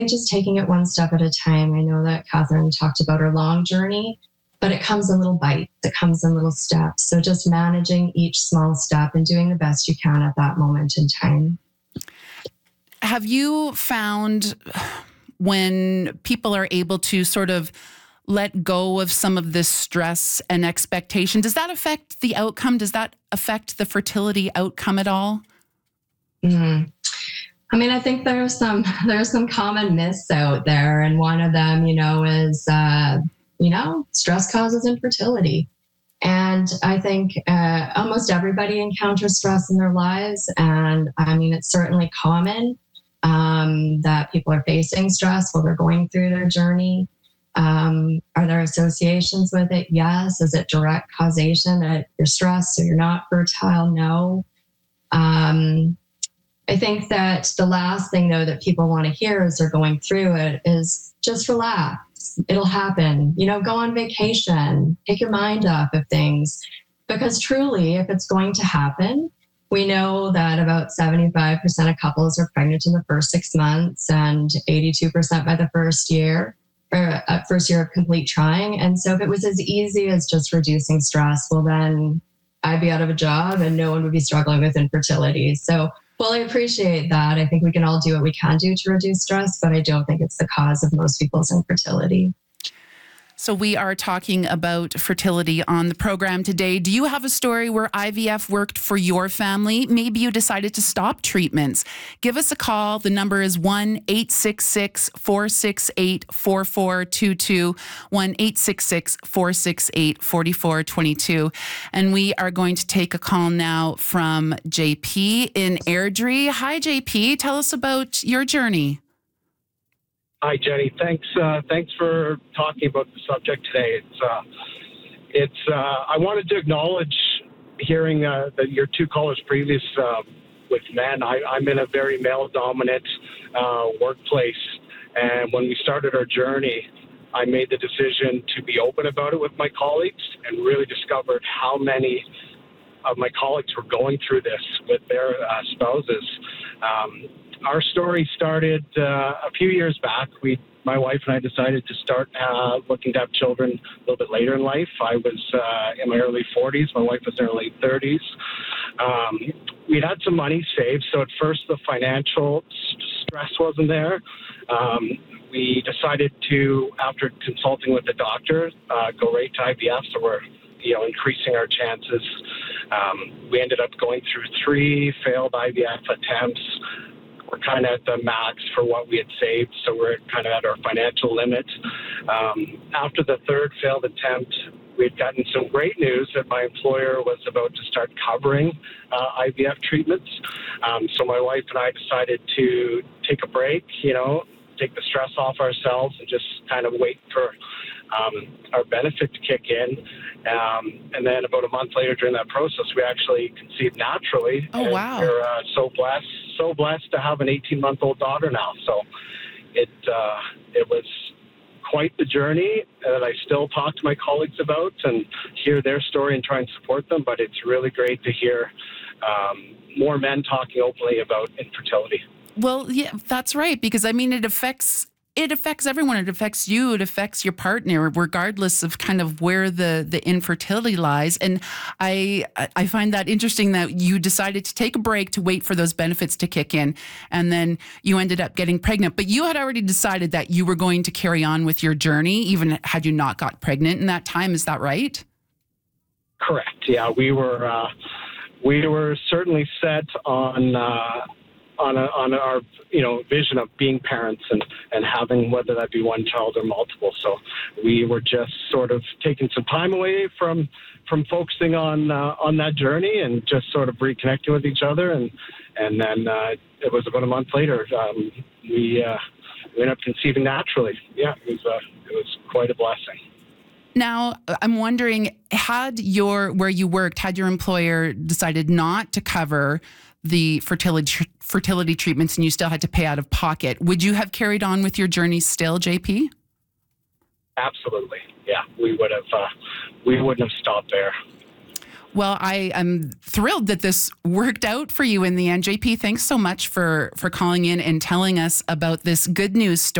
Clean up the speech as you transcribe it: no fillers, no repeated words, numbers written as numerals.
just taking it one step at a time. I know that Catherine talked about her long journey, but it comes in little bites, it comes in little steps. So just managing each small step and doing the best you can at that moment in time. Have you found when people are able to sort of let go of some of this stress and expectation, does that affect the outcome? Does that affect the fertility outcome at all? Mm. I mean, I think there's some common myths out there, and one of them, is stress causes infertility. And I think almost everybody encounters stress in their lives, and I mean, it's certainly common that people are facing stress while they're going through their journey. Are there associations with it? Yes. Is it direct causation that you're stressed so you're not fertile? No. I think that the last thing, though, that people want to hear as they're going through it is just relax. It'll happen. Go on vacation. Take your mind off of things. Because truly, if it's going to happen, we know that about 75% of couples are pregnant in the first 6 months and 82% by the first year of complete trying. And so if it was as easy as just reducing stress, well, then I'd be out of a job and no one would be struggling with infertility. So I appreciate that. I think we can all do what we can do to reduce stress, but I don't think it's the cause of most people's infertility. So we are talking about fertility on the program today. Do you have a story where IVF worked for your family? Maybe you decided to stop treatments. Give us a call. The number is 1-866-468-4422, 1-866-468-4422. And we are going to take a call now from JP in Airdrie. Hi, JP. Tell us about your journey. Hi, Jenny. Thanks for talking about the subject today. I wanted to acknowledge hearing that your two callers previous with men. I'm in a very male-dominant workplace, and when we started our journey, I made the decision to be open about it with my colleagues and really discovered how many of my colleagues were going through this with their spouses. Our story started a few years back. My wife and I decided to start looking to have children a little bit later in life. I was in my early 40s. My wife was in her late 30s. We'd had some money saved, so at first the financial stress wasn't there. We decided to, after consulting with the doctor, go right to IVF, so we're increasing our chances. We ended up going through 3 failed IVF attempts. We're kind of at the max for what we had saved, so we're kind of at our financial limit. After the 3rd failed attempt, we had gotten some great news that my employer was about to start covering IVF treatments. So my wife and I decided to take a break, take the stress off ourselves and just kind of wait for our benefit to kick in. And then about a month later during that process, we actually conceived naturally. Oh, wow. We're so blessed to have an 18-month-old daughter now. So it was quite the journey that I still talk to my colleagues about and hear their story and try and support them. But it's really great to hear more men talking openly about infertility. Well, yeah, that's right. Because I mean, it affects everyone. It affects you. It affects your partner, regardless of kind of where the infertility lies. And I find that interesting that you decided to take a break to wait for those benefits to kick in. And then you ended up getting pregnant. But you had already decided that you were going to carry on with your journey, even had you not got pregnant in that time. Is that right? Correct. Yeah, we were certainly set on our vision of being parents and having, whether that be one child or multiple. So we were just sort of taking some time away from focusing on that journey and just sort of reconnecting with each other. And then it was about a month later we ended up conceiving naturally. Yeah, it was quite a blessing. Now, I'm wondering, had your employer decided not to cover the fertility treatments and you still had to pay out of pocket, would you have carried on with your journey still, JP? Absolutely. Yeah, we wouldn't have stopped there. Well, I am thrilled that this worked out for you in the end. JP, thanks so much for calling in and telling us about this good news story.